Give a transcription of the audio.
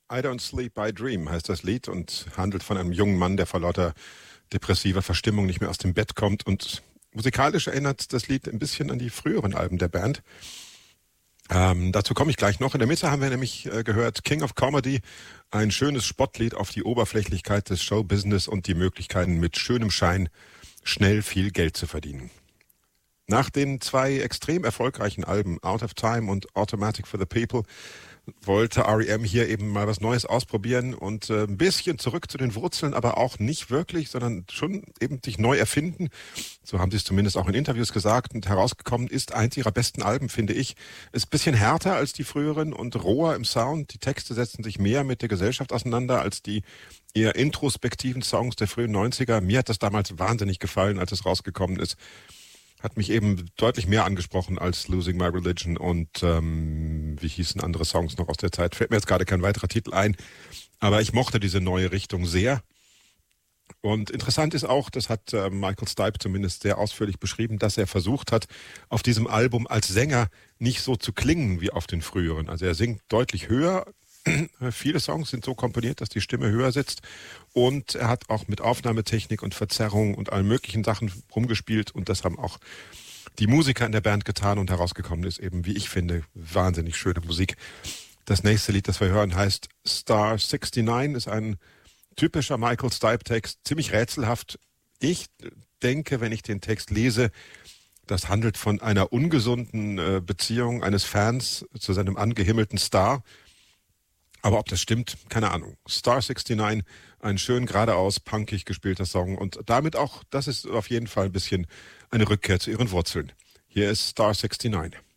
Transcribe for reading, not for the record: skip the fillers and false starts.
I Don't Sleep, I Dream heißt das Lied und handelt von einem jungen Mann, der vor lauter depressiver Verstimmung nicht mehr aus dem Bett kommt. Und musikalisch erinnert das Lied ein bisschen an die früheren Alben der Band. Dazu komme ich gleich noch. In der Mitte haben wir nämlich gehört King of Comedy, ein schönes Spottlied auf die Oberflächlichkeit des Showbusiness und die Möglichkeiten, mit schönem Schein schnell viel Geld zu verdienen. Nach den zwei extrem erfolgreichen Alben Out of Time und Automatic for the People wollte R.E.M. hier eben mal was Neues ausprobieren und ein bisschen zurück zu den Wurzeln, aber auch nicht wirklich, sondern schon eben sich neu erfinden. So haben sie es zumindest auch in Interviews gesagt und herausgekommen ist eins ihrer besten Alben, finde ich. Ist ein bisschen härter als die früheren und roher im Sound. Die Texte setzen sich mehr mit der Gesellschaft auseinander als die eher introspektiven Songs der frühen 90er. Mir hat das damals wahnsinnig gefallen, als es rausgekommen ist. Hat mich eben deutlich mehr angesprochen als Losing My Religion und wie hießen andere Songs noch aus der Zeit. Fällt mir jetzt gerade kein weiterer Titel ein, aber ich mochte diese neue Richtung sehr. Und interessant ist auch, das hat Michael Stipe zumindest sehr ausführlich beschrieben, dass er versucht hat, auf diesem Album als Sänger nicht so zu klingen wie auf den früheren. Also er singt deutlich höher. Viele Songs sind so komponiert, dass die Stimme höher sitzt und er hat auch mit Aufnahmetechnik und Verzerrung und allen möglichen Sachen rumgespielt und das haben auch die Musiker in der Band getan und herausgekommen ist eben, wie ich finde, wahnsinnig schöne Musik. Das nächste Lied, das wir hören, heißt Star 69, ist ein typischer Michael Stipe-Text, ziemlich rätselhaft. Ich denke, wenn ich den Text lese, das handelt von einer ungesunden Beziehung eines Fans zu seinem angehimmelten Star. Aber ob das stimmt, keine Ahnung. Star 69, ein schön geradeaus punkig gespielter Song und damit auch, das ist auf jeden Fall ein bisschen eine Rückkehr zu ihren Wurzeln. Hier ist Star 69.